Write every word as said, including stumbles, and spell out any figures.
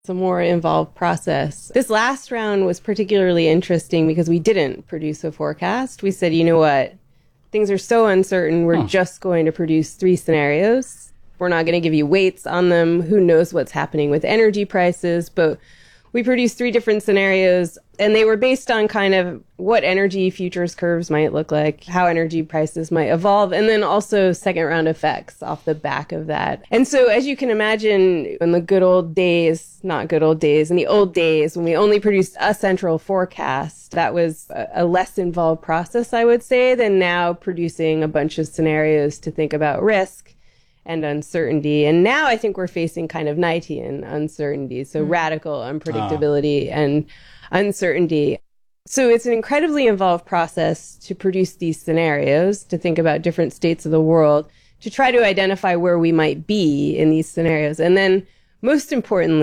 It's a more involved process. This last round was particularly interesting because we didn't produce a forecast. We said, you know what? Things are so uncertain. We're huh. just going to produce three scenarios. We're not going to give you weights on them. Who knows what's happening with energy prices? But we produced three different scenarios, and they were based on kind of what energy futures curves might look like, how energy prices might evolve, and then also second round effects off the back of that. And so as you can imagine, in the good old days, not good old days, in the old days when we only produced a central forecast, that was a, a less involved process, I would say, than now producing a bunch of scenarios to think about risk and uncertainty. And now I think we're facing kind of Knightian uncertainty, so mm. radical unpredictability ah. and uncertainty. So it's an incredibly involved process to produce these scenarios, to think about different states of the world, to try to identify where we might be in these scenarios. And then most importantly,